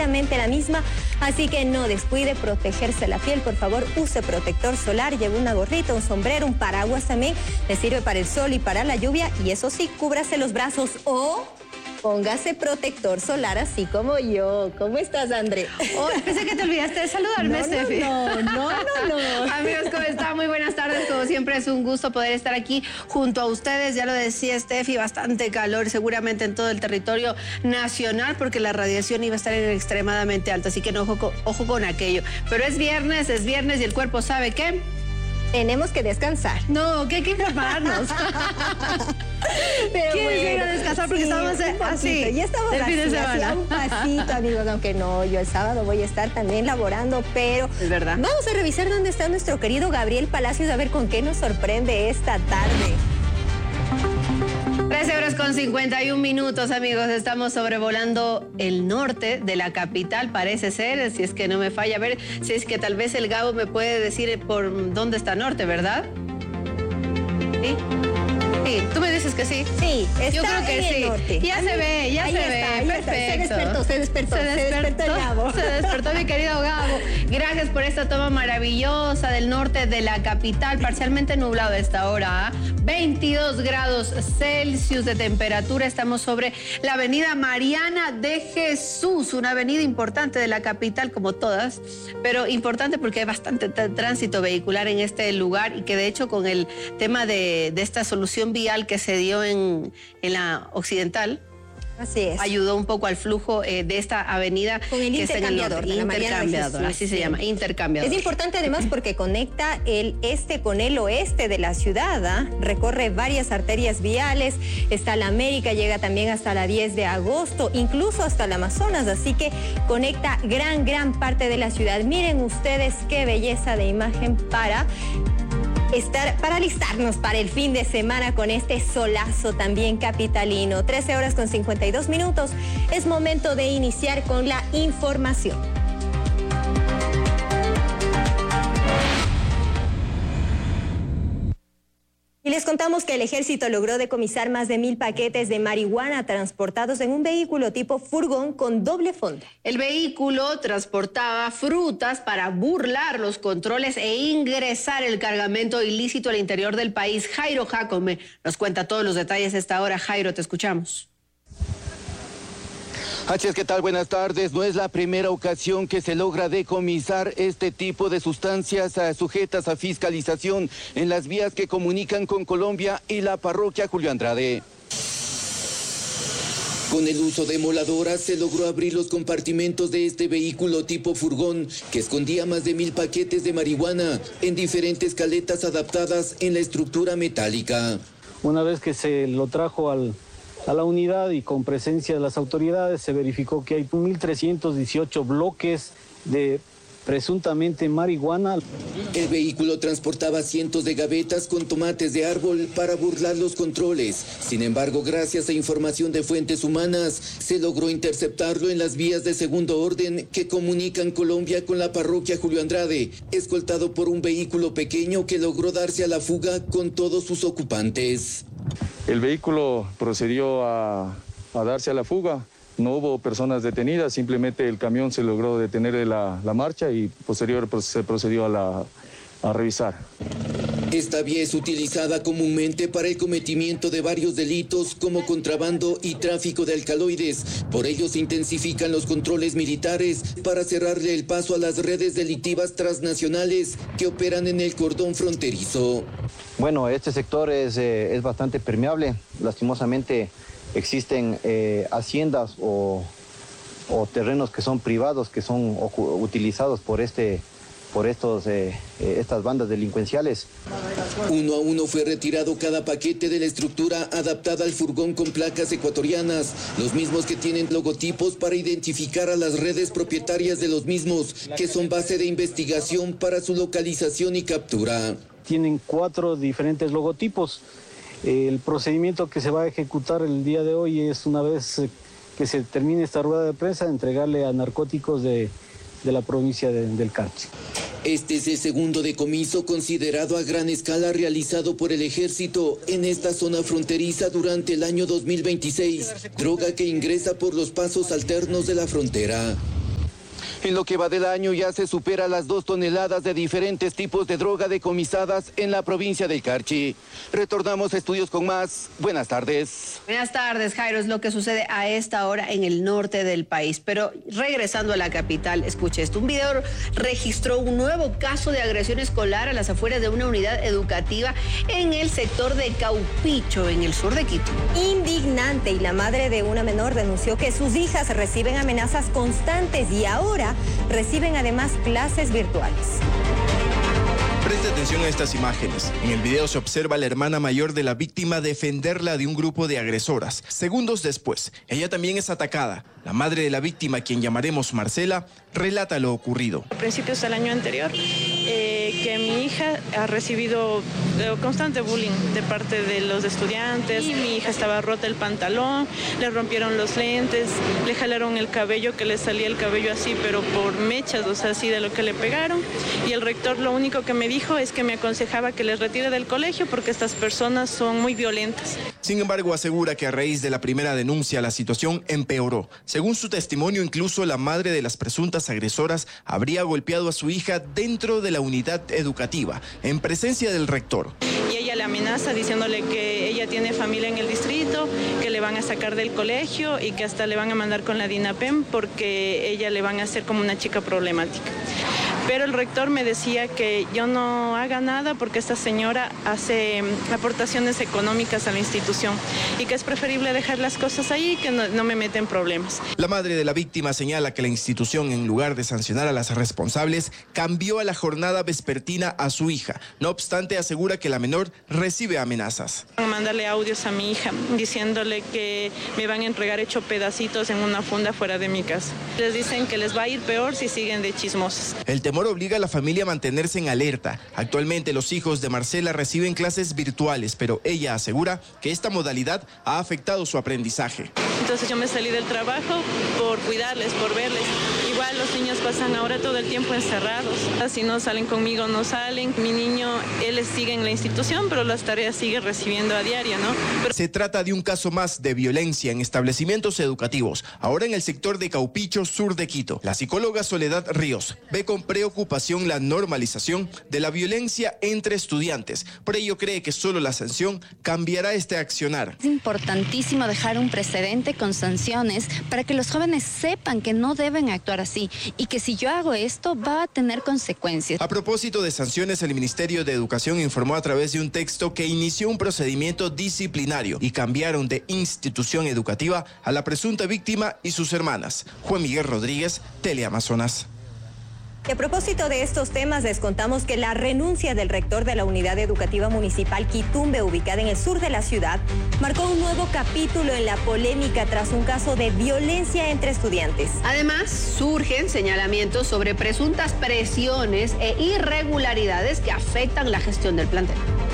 exactamente la misma, así que no descuide protegerse la piel, por favor, use protector solar, lleve una gorrita, un sombrero, un paraguas también, le sirve para el sol y para la lluvia, y eso sí, cúbrase los brazos o póngase protector solar así como yo. ¿Cómo estás, André? Oh, pensé que te olvidaste de saludarme, Steffi. No. Amigos, ¿cómo están? Muy buenas tardes. Como siempre es un gusto poder estar aquí junto a ustedes. Ya lo decía Steffi, bastante calor seguramente en todo el territorio nacional porque la radiación iba a estar extremadamente alta. Así que no, ojo con aquello. Pero es viernes y el cuerpo sabe qué. Tenemos que descansar. No, que hay que informarnos. Pero ¿Quieres ir a descansar? Porque estamos así. Ya estamos del fin de semana. Un pasito, amigos, aunque no, yo el sábado voy a estar también laborando, pero es verdad. Vamos a revisar dónde está nuestro querido Gabriel Palacios, a ver con qué nos sorprende esta tarde. 13:51, amigos. Estamos sobrevolando el norte de la capital, parece ser, si es que no me falla. A ver, si es que tal vez el Gabo me puede decir por dónde está norte, ¿verdad? ¿Sí? Sí, tú me dices que sí. Sí, está yo creo que en sí. El norte. Ya se ve, ya se ve. Perfecto. Se despertó el Gabo. Se despertó mi querido Gabo. Gracias por esta toma maravillosa del norte de la capital, parcialmente nublado a esta hora. 22 grados Celsius de temperatura. Estamos sobre la avenida Mariana de Jesús, una avenida importante de la capital, como todas, pero importante porque hay bastante tránsito vehicular en este lugar y que de hecho con el tema de esta solución vial que se dio en la occidental. Así es. Ayudó un poco al flujo de esta avenida con el que está en el norte. Intercambiador, así se llama, intercambiador. Es importante además porque conecta el este con el oeste de la ciudad, recorre varias arterias viales, está la América, llega también hasta la 10 de agosto, incluso hasta el Amazonas, así que conecta gran parte de la ciudad. Miren ustedes qué belleza de imagen para alistarnos para el fin de semana con este solazo también capitalino. 13:52. Es momento de iniciar con la información. Y les contamos que el ejército logró decomisar más de 1,000 paquetes de marihuana transportados en un vehículo tipo furgón con doble fondo. El vehículo transportaba frutas para burlar los controles e ingresar el cargamento ilícito al interior del país. Jairo Jacome nos cuenta todos los detalles a esta hora. Jairo, te escuchamos. H, ¿qué tal? Buenas tardes. No es la primera ocasión que se logra decomisar este tipo de sustancias sujetas a fiscalización en las vías que comunican con Colombia y la parroquia Julio Andrade. Con el uso de moladoras se logró abrir los compartimentos de este vehículo tipo furgón que escondía más de 1,000 paquetes de marihuana en diferentes caletas adaptadas en la estructura metálica. Una vez que se lo trajo a la unidad y con presencia de las autoridades se verificó que hay 1,318 bloques de presuntamente marihuana. El vehículo transportaba cientos de gavetas con tomates de árbol para burlar los controles. Sin embargo, gracias a información de fuentes humanas, se logró interceptarlo en las vías de segundo orden que comunican Colombia con la parroquia Julio Andrade, escoltado por un vehículo pequeño que logró darse a la fuga con todos sus ocupantes. El vehículo procedió a darse a la fuga. No hubo personas detenidas, simplemente el camión se logró detener de la marcha y posterior se procedió a revisar. Esta vía es utilizada comúnmente para el cometimiento de varios delitos como contrabando y tráfico de alcaloides. Por ello se intensifican los controles militares para cerrarle el paso a las redes delictivas transnacionales que operan en el cordón fronterizo. Bueno, este sector es bastante permeable. Lastimosamente existen haciendas o terrenos que son privados, que son utilizados por estas bandas delincuenciales. Uno a uno fue retirado cada paquete de la estructura adaptada al furgón con placas ecuatorianas, los mismos que tienen logotipos para identificar a las redes propietarias de los mismos, que son base de investigación para su localización y captura. Tienen 4 diferentes logotipos. El procedimiento que se va a ejecutar el día de hoy es, una vez que se termine esta rueda de prensa, entregarle a narcóticos de la provincia del Carchi. Este es el segundo decomiso considerado a gran escala realizado por el ejército en esta zona fronteriza durante el año 2026, droga que ingresa por los pasos alternos de la frontera. En lo que va del año ya se supera las 2 toneladas de diferentes tipos de droga decomisadas en la provincia del Carchi. Retornamos a estudios con más. Buenas tardes. Buenas tardes, Jairo. Es lo que sucede a esta hora en el norte del país. Pero regresando a la capital, escuche esto. Un video registró un nuevo caso de agresión escolar a las afueras de una unidad educativa en el sector de Caupicho, en el sur de Quito. Indignante, y la madre de una menor denunció que sus hijas reciben amenazas constantes y ahora reciben además clases virtuales. Preste atención a estas imágenes. En el video se observa a la hermana mayor de la víctima defenderla de un grupo de agresoras. Segundos después, ella también es atacada. La madre de la víctima, quien llamaremos Marcela, relata lo ocurrido. A principios del año anterior, que mi hija ha recibido constante bullying de parte de los estudiantes. Y mi hija estaba rota el pantalón, le rompieron los lentes, le jalaron el cabello, que le salía el cabello así, pero por mechas, o sea, así de lo que le pegaron. Y el rector lo único que me dijo es que me aconsejaba que les retire del colegio porque estas personas son muy violentas. Sin embargo, asegura que a raíz de la primera denuncia la situación empeoró. Según su testimonio, incluso la madre de las presuntas agresoras habría golpeado a su hija dentro de la unidad educativa, en presencia del rector. Y ella le amenaza diciéndole que ella tiene familia en el distrito, que le van a sacar del colegio y que hasta le van a mandar con la DINAPEM porque ella le van a hacer como una chica problemática. Pero el rector me decía que yo no haga nada porque esta señora hace aportaciones económicas a la institución y que es preferible dejar las cosas ahí, que no me meten problemas. La madre de la víctima señala que la institución, en lugar de sancionar a las responsables, cambió a la jornada vespertina a su hija. No obstante, asegura que la menor recibe amenazas. Van a mandarle audios a mi hija diciéndole que me van a entregar hecho pedacitos en una funda fuera de mi casa. Les dicen que les va a ir peor si siguen de chismosas. El temor obliga a la familia a mantenerse en alerta. Actualmente los hijos de Marcela reciben clases virtuales, pero ella asegura que esta modalidad ha afectado su aprendizaje. Entonces yo me salí del trabajo por cuidarles, por verles. Igual los niños pasan ahora todo el tiempo encerrados. Si no salen conmigo, no salen. Mi niño, él sigue en la institución, pero las tareas sigue recibiendo a diario, ¿no? Se trata de un caso más de violencia en establecimientos educativos, ahora en el sector de Caupicho, sur de Quito. La psicóloga Soledad Ríos ve con preocupación la normalización de la violencia entre estudiantes. Por ello cree que solo la sanción cambiará este accionar. Es importantísimo dejar un precedente con sanciones para que los jóvenes sepan que no deben actuar así y que si yo hago esto va a tener consecuencias. A propósito de sanciones, el Ministerio de Educación informó a través de un texto que inició un procedimiento disciplinario y cambiaron de institución educativa a la presunta víctima y sus hermanas. Juan Miguel Rodríguez, Teleamazonas. Y a propósito de estos temas, les contamos que la renuncia del rector de la Unidad Educativa Municipal Quitumbe, ubicada en el sur de la ciudad, marcó un nuevo capítulo en la polémica tras un caso de violencia entre estudiantes. Además, surgen señalamientos sobre presuntas presiones e irregularidades que afectan la gestión del plantel.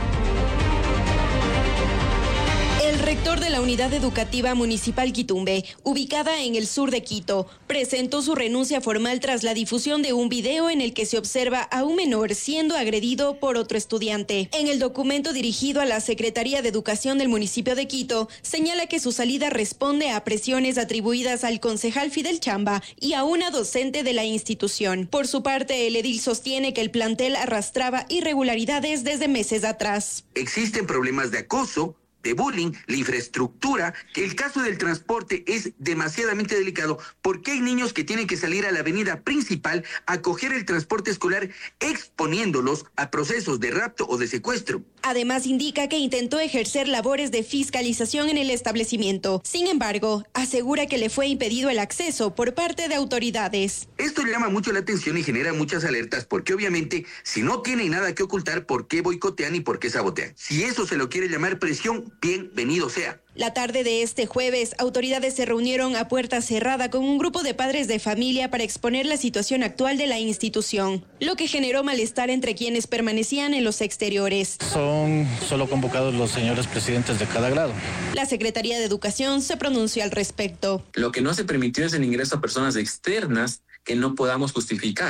El rector de la Unidad Educativa Municipal Quitumbe, ubicada en el sur de Quito, presentó su renuncia formal tras la difusión de un video en el que se observa a un menor siendo agredido por otro estudiante. En el documento dirigido a la Secretaría de Educación del municipio de Quito, señala que su salida responde a presiones atribuidas al concejal Fidel Chamba y a una docente de la institución. Por su parte, el edil sostiene que el plantel arrastraba irregularidades desde meses atrás. Existen problemas de acoso, de bullying, la infraestructura, que el caso del transporte es demasiadamente delicado porque hay niños que tienen que salir a la avenida principal a coger el transporte escolar exponiéndolos a procesos de rapto o de secuestro. Además, indica que intentó ejercer labores de fiscalización en el establecimiento. Sin embargo, asegura que le fue impedido el acceso por parte de autoridades. Esto llama mucho la atención y genera muchas alertas porque obviamente si no tienen nada que ocultar, ¿por qué boicotean y por qué sabotean? Si eso se lo quiere llamar presión, bienvenido sea. La tarde de este jueves, autoridades se reunieron a puerta cerrada con un grupo de padres de familia para exponer la situación actual de la institución, lo que generó malestar entre quienes permanecían en los exteriores. Son solo convocados los señores presidentes de cada grado. La Secretaría de Educación se pronunció al respecto. Lo que no se permitió es el ingreso a personas externas que no podamos justificar.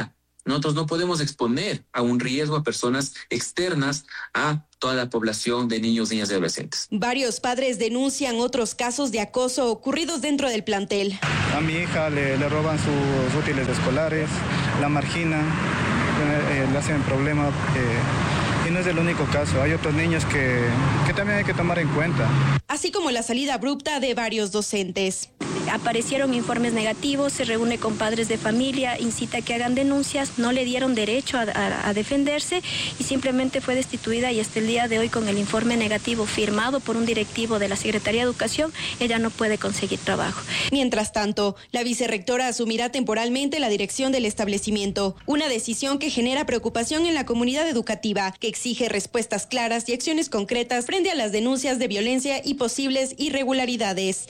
nosotros no podemos exponer a un riesgo a personas externas a toda la población de niños, niñas y adolescentes. Varios padres denuncian otros casos de acoso ocurridos dentro del plantel. A mi hija le roban sus útiles escolares, la marginan, le hacen problema. Y no es el único caso, hay otros niños que también hay que tomar en cuenta. Así como la salida abrupta de varios docentes. Aparecieron informes negativos, se reúne con padres de familia, incita a que hagan denuncias, no le dieron derecho a defenderse y simplemente fue destituida, y hasta el día de hoy, con el informe negativo firmado por un directivo de la Secretaría de Educación, ella no puede conseguir trabajo. Mientras tanto, la vicerrectora asumirá temporalmente la dirección del establecimiento, una decisión que genera preocupación en la comunidad educativa, que exige respuestas claras y acciones concretas frente a las denuncias de violencia y posibles irregularidades.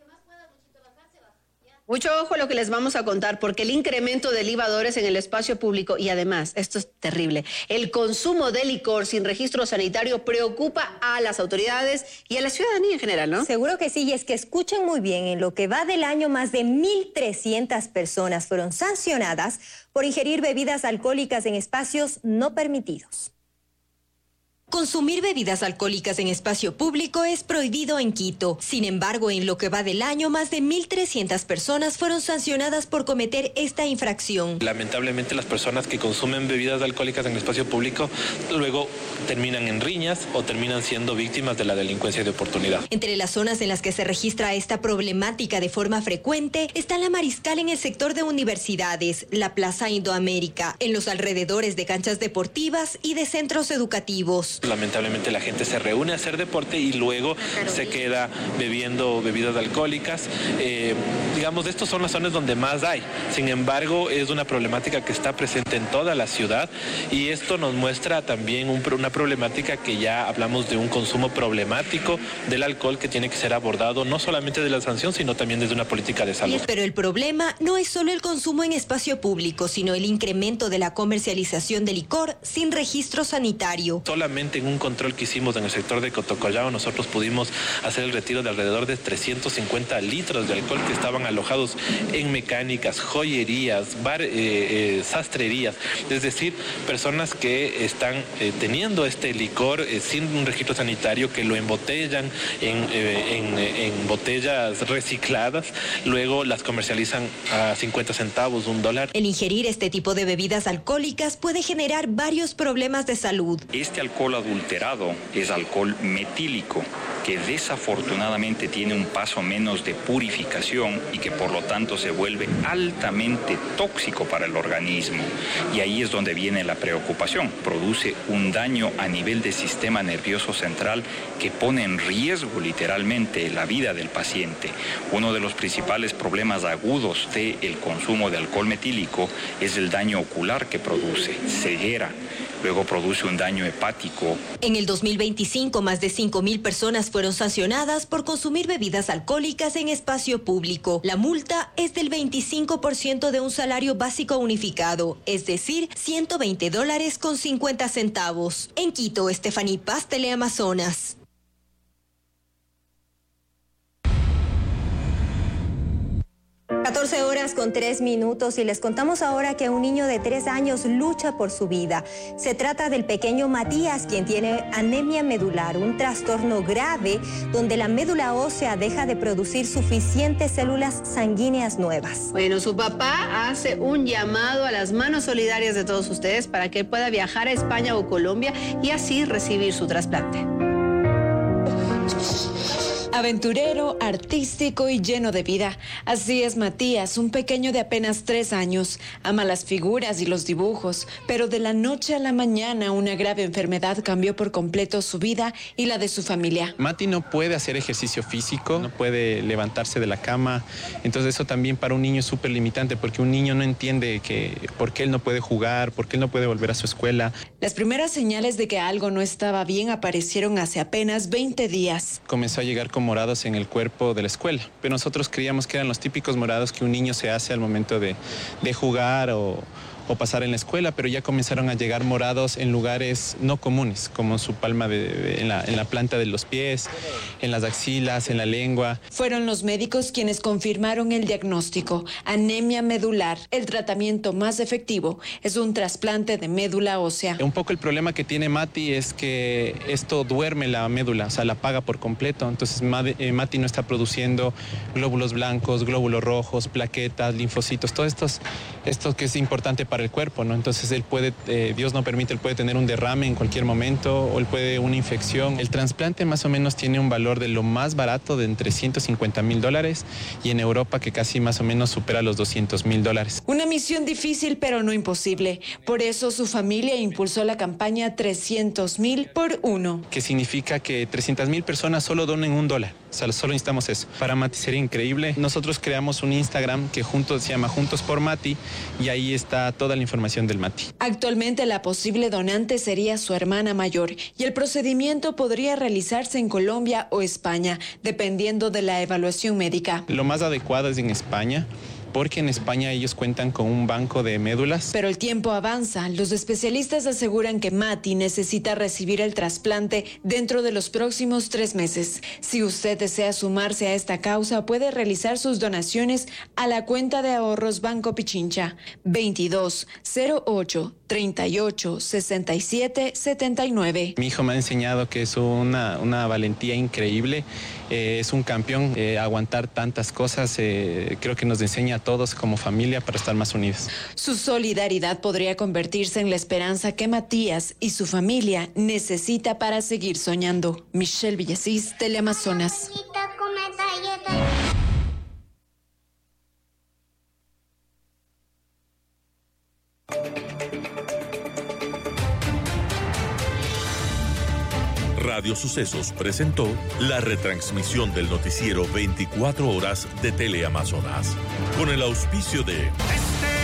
Mucho ojo a lo que les vamos a contar, porque el incremento de libadores en el espacio público y además, esto es terrible, el consumo de licor sin registro sanitario preocupa a las autoridades y a la ciudadanía en general, ¿no? Seguro que sí, y es que escuchen muy bien, en lo que va del año más de 1.300 personas fueron sancionadas por ingerir bebidas alcohólicas en espacios no permitidos. Consumir bebidas alcohólicas en espacio público es prohibido en Quito. Sin embargo, en lo que va del año, más de 1.300 personas fueron sancionadas por cometer esta infracción. Lamentablemente, las personas que consumen bebidas alcohólicas en el espacio público luego terminan en riñas o terminan siendo víctimas de la delincuencia de oportunidad. Entre las zonas en las que se registra esta problemática de forma frecuente está la Mariscal en el sector de universidades, la Plaza Indoamérica, en los alrededores de canchas deportivas y de centros educativos. Lamentablemente la gente se reúne a hacer deporte y luego se queda bebiendo bebidas alcohólicas. Digamos, estas son las zonas donde más hay. Sin embargo, es una problemática que está presente en toda la ciudad y esto nos muestra también una problemática que ya hablamos de un consumo problemático del alcohol que tiene que ser abordado no solamente de la sanción, sino también desde una política de salud. Pero el problema no es solo el consumo en espacio público, sino el incremento de la comercialización de licor sin registro sanitario. Solamente en un control que hicimos en el sector de Cotocollao, nosotros pudimos hacer el retiro de alrededor de 350 litros de alcohol que estaban alojados en mecánicas, joyerías, sastrerías, es decir, personas que están teniendo este licor sin un registro sanitario, que lo embotellan en botellas recicladas, luego las comercializan a 50 centavos, $1. El ingerir este tipo de bebidas alcohólicas puede generar varios problemas de salud. Este alcohol adulterado es alcohol metílico, que desafortunadamente tiene un paso menos de purificación y que por lo tanto se vuelve altamente tóxico para el organismo. Y ahí es donde viene la preocupación. Produce un daño a nivel del sistema nervioso central que pone en riesgo literalmente la vida del paciente. Uno de los principales problemas agudos del consumo de alcohol metílico es el daño ocular que produce, ceguera. Luego produce un daño hepático. En el 2025, más de 5.000 personas fueron sancionadas por consumir bebidas alcohólicas en espacio público. La multa es del 25% de un salario básico unificado, es decir, $120.50. En Quito, Estefaní Paz, Teleamazonas. 14 horas con 3 minutos y les contamos ahora que un niño de 3 años lucha por su vida. Se trata del pequeño Matías, quien tiene anemia medular, un trastorno grave donde la médula ósea deja de producir suficientes células sanguíneas nuevas. Bueno, su papá hace un llamado a las manos solidarias de todos ustedes para que él pueda viajar a España o Colombia y así recibir su trasplante. Aventurero, artístico y lleno de vida. Así es Matías, un pequeño de apenas 3 años. Ama las figuras y los dibujos, pero de la noche a la mañana una grave enfermedad cambió por completo su vida y la de su familia. Mati no puede hacer ejercicio físico, no puede levantarse de la cama, entonces eso también para un niño es súper limitante porque un niño no entiende por qué él no puede jugar, por qué él no puede volver a su escuela. Las primeras señales de que algo no estaba bien aparecieron hace apenas 20 días. Comenzó a llegar con morados en el cuerpo de la escuela, pero nosotros creíamos que eran los típicos morados que un niño se hace al momento de jugar o o pasar en la escuela, pero ya comenzaron a llegar morados en lugares no comunes, como su palma en la planta de los pies, en las axilas, en la lengua. Fueron los médicos quienes confirmaron el diagnóstico: anemia medular. El tratamiento más efectivo es un trasplante de médula ósea. Un poco el problema que tiene Mati es que esto duerme la médula, o sea, la apaga por completo. Entonces Mati no está produciendo glóbulos blancos, glóbulos rojos, plaquetas, linfocitos, todo esto que es importante para el cuerpo, ¿no? Entonces él puede, Dios no permite, él puede tener un derrame en cualquier momento, o él puede una infección. El trasplante más o menos tiene un valor de lo más barato de entre $150,000 y en Europa que casi más o menos supera los $200,000. Una misión difícil pero no imposible. Por eso su familia impulsó la campaña 300,000 por uno. Que significa que 300,000 personas solo donen $1. O sea, solo necesitamos eso. Para Mati sería increíble. Nosotros creamos un Instagram que se llama Juntos por Mati, y ahí está toda la información del Mati. Actualmente la posible donante sería su hermana mayor y el procedimiento podría realizarse en Colombia o España, dependiendo de la evaluación médica. Lo más adecuado es en España, porque en España ellos cuentan con un banco de médulas. Pero el tiempo avanza. Los especialistas aseguran que Mati necesita recibir el trasplante dentro de los próximos 3 meses. Si usted desea sumarse a esta causa, puede realizar sus donaciones a la cuenta de ahorros Banco Pichincha 2208386779. Mi hijo me ha enseñado que es una valentía increíble. Es un campeón. Aguantar tantas cosas, creo que nos enseña a todos como familia para estar más unidos. Su solidaridad podría convertirse en la esperanza que Matías y su familia necesita para seguir soñando. Michelle Villasís, Teleamazonas. Radio Sucesos presentó la retransmisión del noticiero 24 horas de Teleamazonas, con el auspicio de